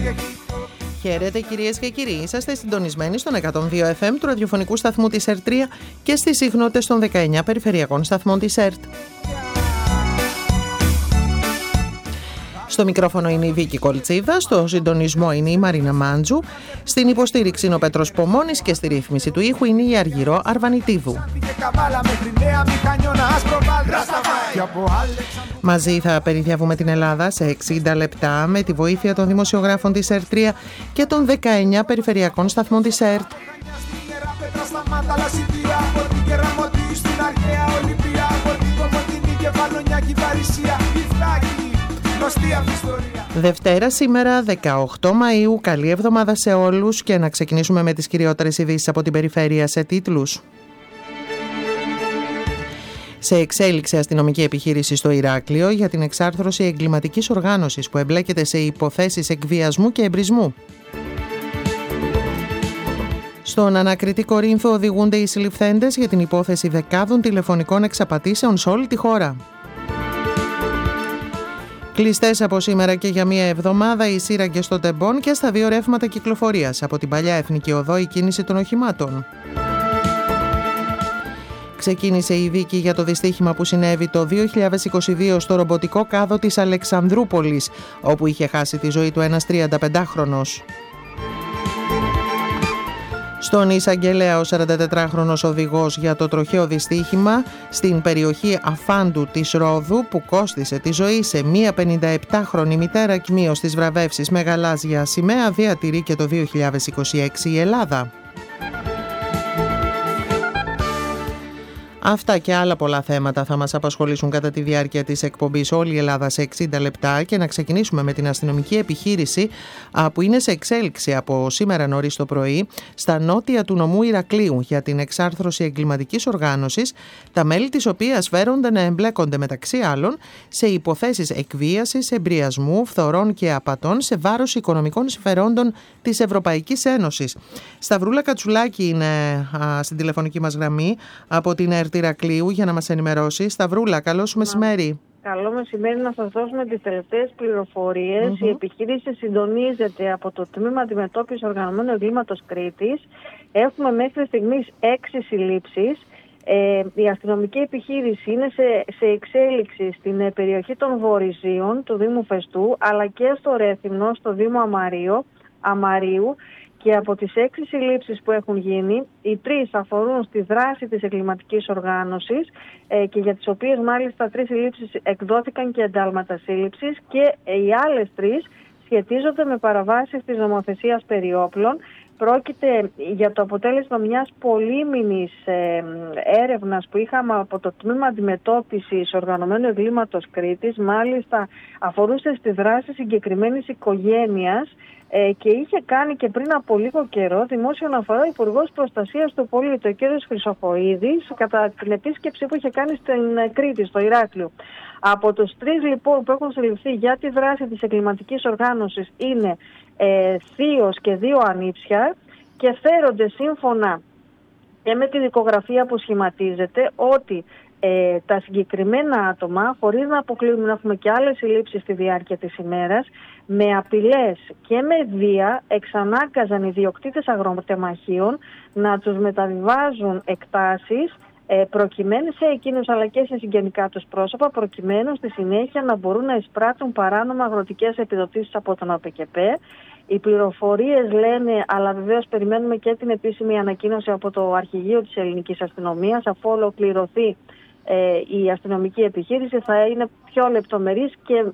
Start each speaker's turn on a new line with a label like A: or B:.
A: Χαίρετε κυρίες και κύριοι, είσαστε συντονισμένοι στον 102 FM του ραδιοφωνικού σταθμού της ΕΡΤ 3 και στις συχνότητες των 19 περιφερειακών σταθμών της ΕΡΤ. Στο μικρόφωνο είναι η Βίκη Κολτσίδα, στο συντονισμό είναι η Μαρίνα Μάντζου, στην υποστήριξη είναι ο Πέτρος Πομώνης και στη ρύθμιση του ήχου είναι η Αργυρό Αρβανιτίδου. Μαζί θα περιδιαβούμε την Ελλάδα σε 60 λεπτά με τη βοήθεια των δημοσιογράφων της ΕΡΤ 3 και των 19 περιφερειακών σταθμών της ΕΡΤ. Δευτέρα σήμερα 18 Μαΐου, καλή εβδομάδα σε όλους και να ξεκινήσουμε με τις κυριότερες ειδήσεις από την περιφέρεια σε τίτλους. Σε εξέλιξη αστυνομική επιχείρηση στο Ηράκλειο για την εξάρθρωση εγκληματικής οργάνωσης που εμπλέκεται σε υποθέσεις εκβιασμού και εμπρισμού. Στον ανακριτή Κορίνθο οδηγούνται οι συλληφθέντες για την υπόθεση δεκάδων τηλεφωνικών εξαπατήσεων σε όλη τη χώρα. Κλειστές από σήμερα και για μία εβδομάδα οι σύραγγες στο Τεμπών και στα δύο ρεύματα κυκλοφορίας. Από την παλιά Εθνική Οδό η κίνηση των οχημάτων. Ξεκίνησε η δίκη για το δυστύχημα που συνέβη το 2022 στο ρομποτικό κάδο της Αλεξανδρούπολης, όπου είχε χάσει τη ζωή του ένας 35χρονος. Στον Εισαγγελέα ο 44χρονος οδηγός για το τροχαίο δυστύχημα στην περιοχή Αφάντου της Ρόδου που κόστισε τη ζωή σε μία 57χρονη μητέρα κοιμίως στις βραβεύσεις με γαλάζια σημαία διατηρεί και το 2026 η Ελλάδα. Αυτά και άλλα πολλά θέματα θα μας απασχολήσουν κατά τη διάρκεια της εκπομπής όλη η Ελλάδα σε 60 λεπτά και να ξεκινήσουμε με την αστυνομική επιχείρηση που είναι σε εξέλιξη από σήμερα νωρίς το πρωί στα νότια του νομού Ηρακλείου για την εξάρθρωση εγκληματικής οργάνωσης, τα μέλη της οποίας φέρονται να εμπλέκονται μεταξύ άλλων σε υποθέσεις εκβίασης, εμπριασμού, φθορών και απατών σε βάρος οικονομικών συμφερόντων της Ευρωπαϊκής Ένωσης. Σταυρούλα Κατσουλάκη είναι στην τηλεφωνική μας γραμμή από την ΕΡΤ Ηρακλείου για να μας ενημερώσει. Σταυρούλα, καλό σου μεσημέρι.
B: Καλό μεσημέρι, να σας δώσουμε τις τελευταίες πληροφορίες. Η επιχείρηση συντονίζεται από το Τμήμα Αντιμετώπισης Οργανωμένου Εγκλήματος Κρήτης. Έχουμε μέχρι στιγμής 6 συλλήψεις. Η αστυνομική επιχείρηση είναι σε εξέλιξη στην περιοχή των Βορειζίων του Δήμου Φεστού, αλλά και στο Ρέθυμνο, στο Δήμο Αμαρίου. Και από τις 6 συλλήψεις που έχουν γίνει, οι 3 αφορούν στη δράση της εγκληματικής οργάνωσης και για τις οποίες μάλιστα 3 συλλήψεις εκδόθηκαν και εντάλματα σύλληψης και οι άλλες 3 σχετίζονται με παραβάσεις της νομοθεσίας περί όπλων. Πρόκειται για το αποτέλεσμα μιας πολύμηνης έρευνας που είχαμε από το Τμήμα Αντιμετώπισης Οργανωμένου Εγκλήματος Κρήτης. Μάλιστα αφορούσε στη δράση συγκεκριμένης οικογένειας και είχε κάνει και πριν από λίγο καιρό δημόσιο αναφορά ο Υπουργός Προστασίας του Πολίτη, ο κ. Χρυσοχοΐδης, κατά την επίσκεψη που είχε κάνει στην Κρήτη, στο Ηράκλειο. Από τους 3 λοιπόν που έχουν συλληφθεί για τη δράση της εγκληματικής οργάνωσης είναι θείος και 2 ανήψια και φέρονται σύμφωνα και με τη δικογραφία που σχηματίζεται ότι τα συγκεκριμένα άτομα, χωρίς να αποκλείουμε να έχουμε και άλλες συλλήψεις στη διάρκεια της ημέρας, με απειλές και με βία εξανάγκαζαν οι ιδιοκτήτες αγροτεμαχίων να τους μεταβιβάζουν εκτάσεις προκειμένου σε εκείνους αλλά και σε συγγενικά τους πρόσωπα, προκειμένου στη συνέχεια να μπορούν να εισπράττουν παράνομα αγροτικές επιδοτήσεις από τον ΑΠΚΠ. Οι πληροφορίες λένε, αλλά βεβαίως περιμένουμε και την επίσημη ανακοίνωση από το Αρχηγείο της Ελληνικής Αστυνομίας, αφού ολοκληρωθεί η αστυνομική επιχείρηση θα είναι πιο λεπτομερής και